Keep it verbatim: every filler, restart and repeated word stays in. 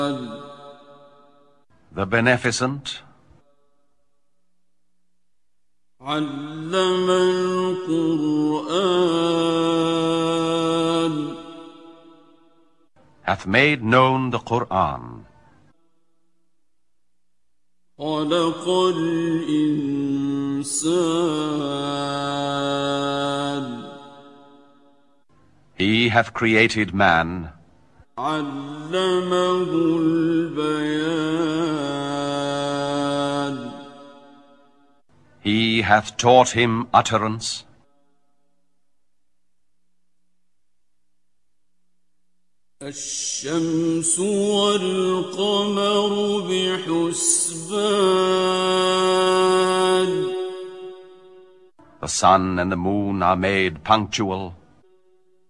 The Beneficent, علم القرآن hath made known the Qur'an. خلق الإنسان He hath created man, علمه البيان He hath taught him utterance. الشمس والقمر بحسبان The sun and the moon are made punctual.